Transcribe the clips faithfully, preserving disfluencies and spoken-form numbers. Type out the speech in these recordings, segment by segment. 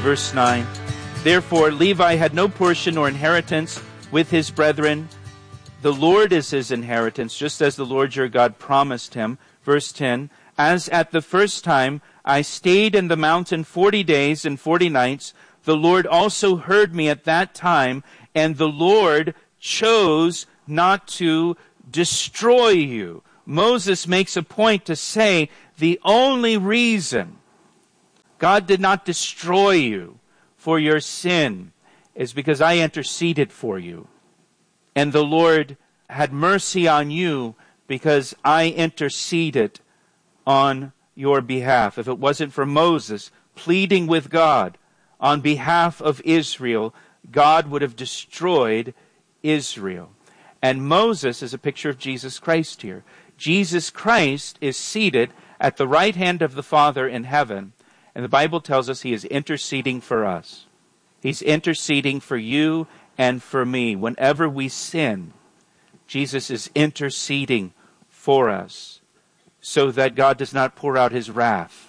verse nine. Therefore Levi had no portion or inheritance with his brethren. The Lord is his inheritance, just as the Lord your God promised him. Verse ten. As at the first time I stayed in the mountain forty days and forty nights, the Lord also heard me at that time, and the Lord chose not to destroy you. Moses makes a point to say the only reason God did not destroy you for your sin is because I interceded for you. And the Lord had mercy on you because I interceded on your behalf. If it wasn't for Moses pleading with God on behalf of Israel, God would have destroyed Israel. And Moses is a picture of Jesus Christ here. Jesus Christ is seated at the right hand of the Father in heaven, and the Bible tells us he is interceding for us. He's interceding for you and for me. Whenever we sin, Jesus is interceding for us so that God does not pour out his wrath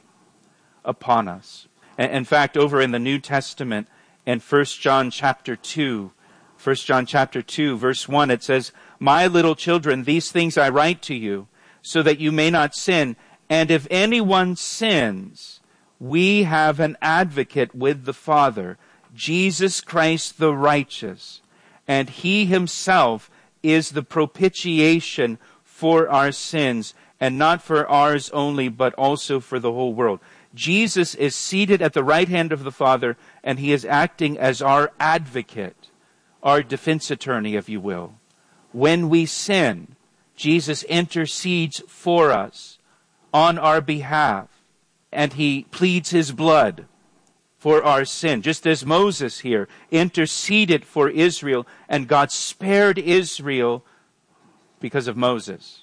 upon us. In fact, over in the New Testament, in First John chapter two, First John chapter two, verse one, it says, My little children, these things I write to you, so that you may not sin. And if anyone sins, we have an advocate with the Father, Jesus Christ the righteous. And he himself is the propitiation for our sins, and not for ours only, but also for the whole world. Jesus is seated at the right hand of the Father, and he is acting as our advocate, our defense attorney, if you will. When we sin, Jesus intercedes for us on our behalf, and he pleads his blood for our sin. Just as Moses here interceded for Israel, and God spared Israel because of Moses.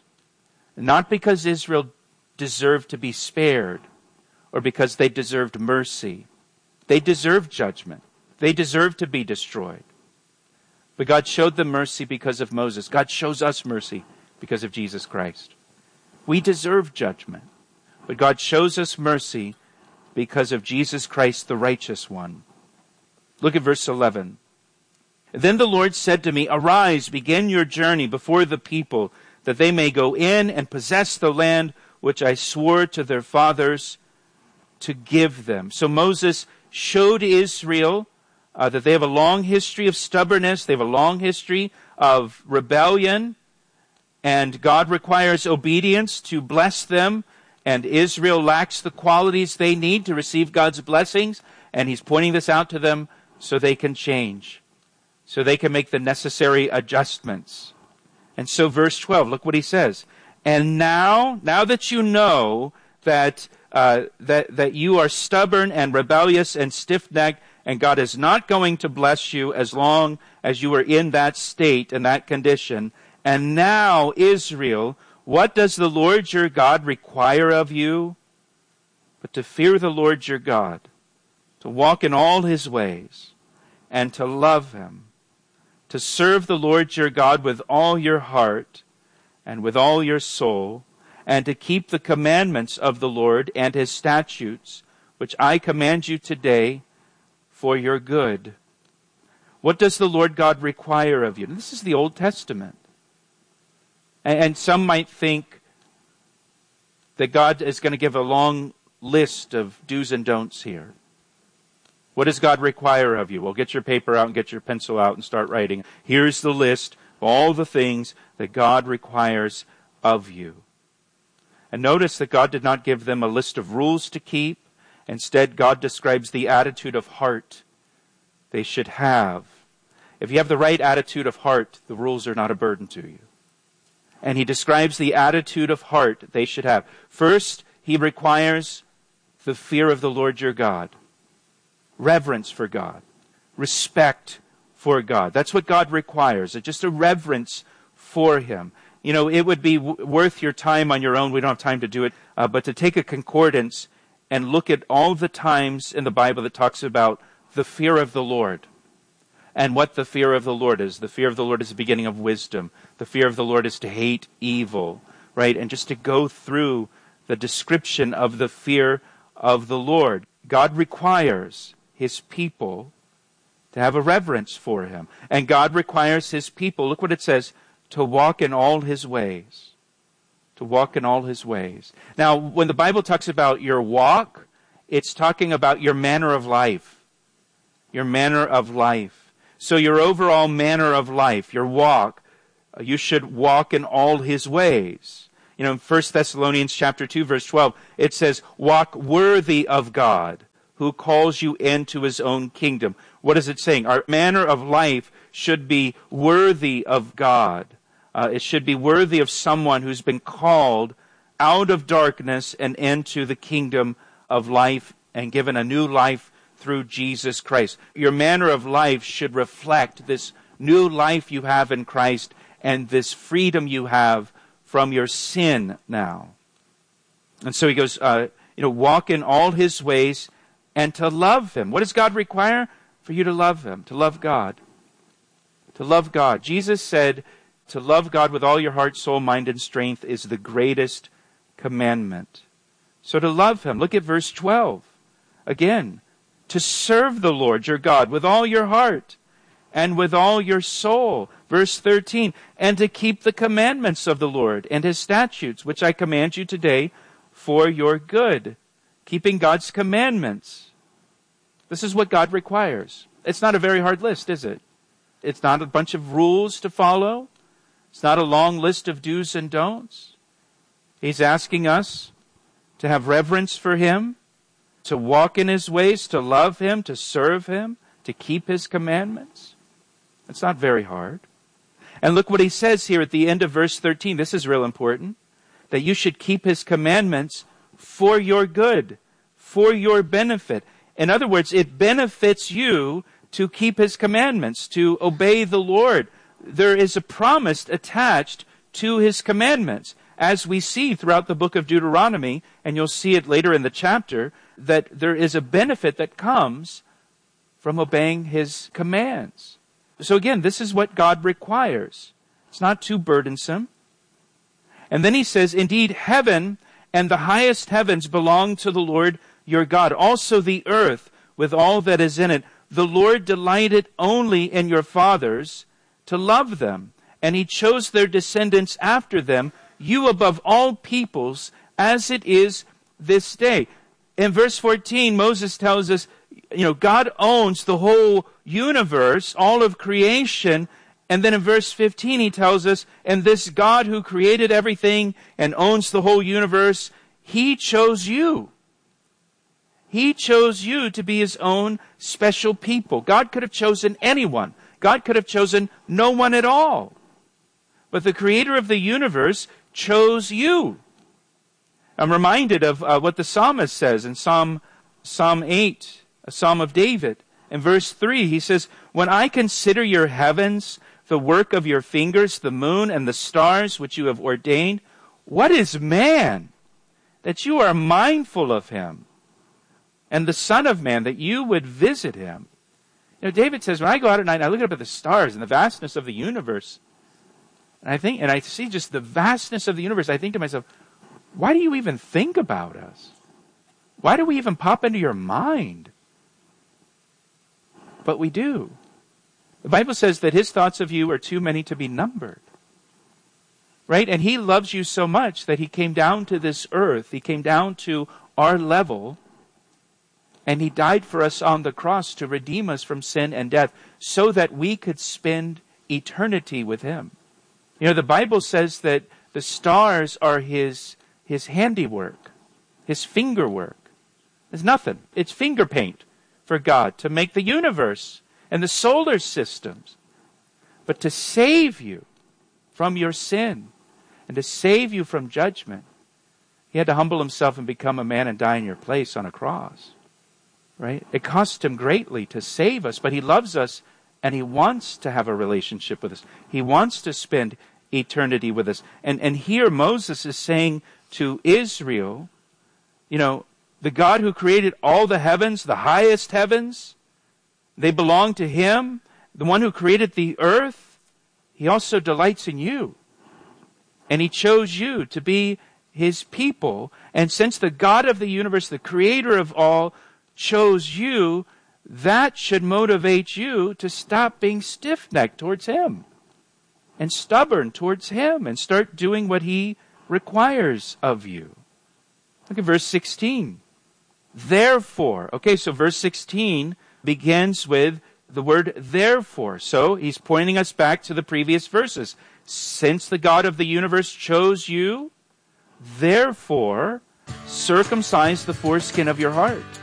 Not because Israel deserved to be spared, or because they deserved mercy. They deserved judgment. They deserved to be destroyed. But God showed them mercy because of Moses. God shows us mercy because of Jesus Christ. We deserve judgment, but God shows us mercy because of Jesus Christ, the righteous one. Look at verse eleven. Then the Lord said to me, Arise, begin your journey before the people, that they may go in and possess the land which I swore to their fathers to give them. So Moses showed Israel uh, that they have a long history of stubbornness. They have a long history of rebellion. And God requires obedience to bless them. And Israel lacks the qualities they need to receive God's blessings. And he's pointing this out to them so they can change. So they can make the necessary adjustments. And so verse twelve, look what he says. And now, now that you know that uh, that that you are stubborn and rebellious and stiff-necked, and God is not going to bless you as long as you are in that state and that condition. And now, Israel, what does the Lord your God require of you? But to fear the Lord your God, to walk in all his ways, and to love him, to serve the Lord your God with all your heart and with all your soul, and to keep the commandments of the Lord and his statutes, which I command you today for your good. What does the Lord God require of you? And this is the Old Testament. And some might think that God is going to give a long list of do's and don'ts here. What does God require of you? Well, get your paper out and get your pencil out and start writing. Here's the list of all the things that God requires of you. And notice that God did not give them a list of rules to keep. Instead, God describes the attitude of heart they should have. If you have the right attitude of heart, the rules are not a burden to you. And he describes the attitude of heart they should have. First, he requires the fear of the Lord your God. Reverence for God. Respect for God. That's what God requires. It's just a reverence for him. You know, it would be w- worth your time on your own. We don't have time to do it. Uh, but to take a concordance and look at all the times in the Bible that talks about the fear of the Lord. And what the fear of the Lord is. The fear of the Lord is the beginning of wisdom. The fear of the Lord is to hate evil. Right? And just to go through the description of the fear of the Lord. God requires his people to have a reverence for him. And God requires his people, look what it says, to walk in all his ways. To walk in all his ways. Now, when the Bible talks about your walk, it's talking about your manner of life. Your manner of life. So your overall manner of life, your walk, you should walk in all his ways. You know, in First Thessalonians chapter two, verse twelve, it says, walk worthy of God, who calls you into his own kingdom. What is it saying? Our manner of life should be worthy of God. Uh, it should be worthy of someone who's been called out of darkness and into the kingdom of life and given a new life through Jesus Christ. Your manner of life should reflect this new life you have in Christ and this freedom you have from your sin now. And so he goes, uh, you know, walk in all his ways and to love him. What does God require? For you to love him, to love God. To love God. Jesus said to love God with all your heart, soul, mind, and strength is the greatest commandment. So to love him. Look at verse twelve. Again, to serve the Lord your God with all your heart and with all your soul. Verse thirteen, and to keep the commandments of the Lord and his statutes, which I command you today for your good. Keeping God's commandments. This is what God requires. It's not a very hard list, is it? It's not a bunch of rules to follow. It's not a long list of do's and don'ts. He's asking us to have reverence for him, to walk in his ways, to love him, to serve him, to keep his commandments. It's not very hard. And look what he says here at the end of verse thirteen. This is real important. That you should keep his commandments for your good, for your benefit. In other words, it benefits you to keep his commandments, to obey the Lord. There is a promise attached to his commandments. As we see throughout the book of Deuteronomy, and you'll see it later in the chapter, that there is a benefit that comes from obeying his commands. So again, this is what God requires. It's not too burdensome. And then he says, indeed, heaven and the highest heavens belong to the Lord your God. Also the earth with all that is in it. The Lord delighted only in your fathers to love them, and he chose their descendants after them, you above all peoples, as it is this day. In verse fourteen, Moses tells us, you know, God owns the whole universe, all of creation. And then in verse fifteen, he tells us, and this God who created everything and owns the whole universe, he chose you. He chose you to be his own special people. God could have chosen anyone. God could have chosen no one at all. But the creator of the universe chose you. I'm reminded of uh, what the psalmist says in Psalm, Psalm eight, a psalm of David. In verse three, he says, when I consider your heavens, the work of your fingers, the moon and the stars which you have ordained, what is man that you are mindful of him? And the Son of Man that you would visit him. You know, David says, when I go out at night and I look up at the stars and the vastness of the universe, and I think, and I see just the vastness of the universe, I think to myself, why do you even think about us? Why do we even pop into your mind? But we do. The Bible says that his thoughts of you are too many to be numbered. Right? And he loves you so much that he came down to this earth. He came down to our level. And he died for us on the cross to redeem us from sin and death so that we could spend eternity with him. You know, the Bible says that the stars are his, his handiwork, his finger work. It's nothing. It's finger paint for God to make the universe and the solar systems. But to save you from your sin and to save you from judgment, he had to humble himself and become a man and die in your place on a cross. Right? It cost him greatly to save us, but he loves us and he wants to have a relationship with us. He wants to spend eternity with us. And, and here Moses is saying to Israel, you know, the God who created all the heavens, the highest heavens, they belong to him. The one who created the earth, he also delights in you. And he chose you to be his people. And since the God of the universe, the creator of all, chose you, that should motivate you to stop being stiff-necked towards Him and stubborn towards Him and start doing what He requires of you. Look at verse sixteen. Therefore, okay, so verse sixteen begins with the word therefore. So he's pointing us back to the previous verses. Since the God of the universe chose you, therefore circumcise the foreskin of your heart